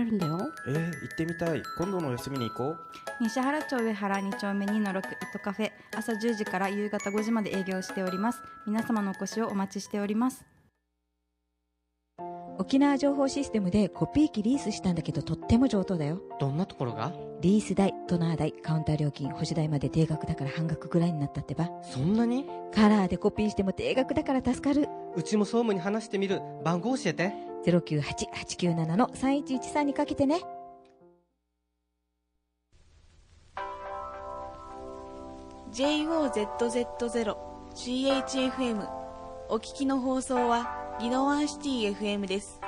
るんだよ。 行ってみたい。今度の休みに行こう。 西原町上原2丁目2-6糸カフェ、朝10時から夕方5時まで営業しております。皆様のお越しをお待ちしております。 沖縄情報システムでコピー機リースしたんだけど、とっても上等だよ。 どんなところが？ リース代、トナー代、カウンター料金、保守代まで定額だから半額ぐらいになったってば。 そんなに？ カラーでコピーしても定額だから助かる。 うちも総務に話してみる。番号教えて。 098-897-3113にかけてね。 JOZZ0 CHFM お聞きの放送は宜野湾シティ FM です。